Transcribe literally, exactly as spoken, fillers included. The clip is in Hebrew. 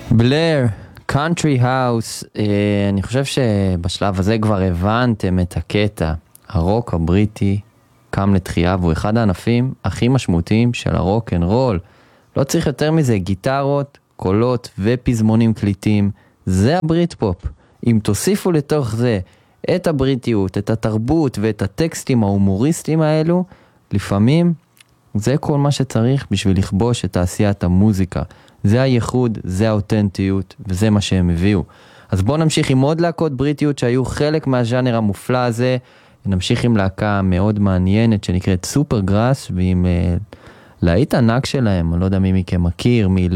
בלר, קאנטרי האוס, אני חושב שבשלב הזה כבר הבנתם את הקטע. הרוק הבריטי קם לתחייה, והוא אחד הענפים הכי משמעותיים של הרוק אנד רול. לא צריך יותר מזה, גיטרות, קולות ופזמונים קליטים, זה הברית פופ. אם תוסיפו לתוך זה את הבריטיות, את התרבות ואת הטקסטים ההומוריסטיים האלו, לפעמים זה כל מה שצריך בשביל לכבוש את תעשיית המוזיקה. זה הייחוד, זה האותנטיות, וזה מה שהם הביאו. אז בואו נמשיך עם עוד להקות בריטיות שהיו חלק מהז'אנר המופלא הזה. נמשיך עם להקה מאוד מעניינת שנקראת סופרגראס, ועם uh, להיט ענק שלהם, אני לא יודע מי מכם מכיר, מי